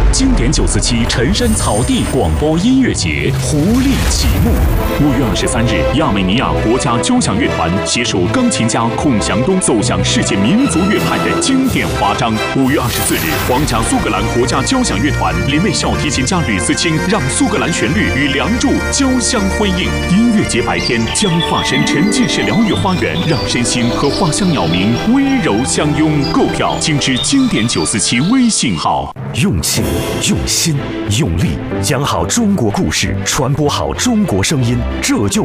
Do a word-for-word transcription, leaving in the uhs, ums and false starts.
经典九四七陈山草地广播音乐节活力启幕。五月二十三日，亚美尼亚国家交响乐团携手钢琴家孔祥东奏响世界民族乐派的经典华章。五月二十四日，皇家苏格兰国家交响乐团临为小提琴家吕思清让苏格兰旋律与梁祝交相辉映。音乐节白天将化身沉浸式疗愈花园，让身心和花香鸟鸣温柔相拥。购票请至经典九四七微信号。 用情、用心、用力，讲好中国故事，传播好中国声音，这就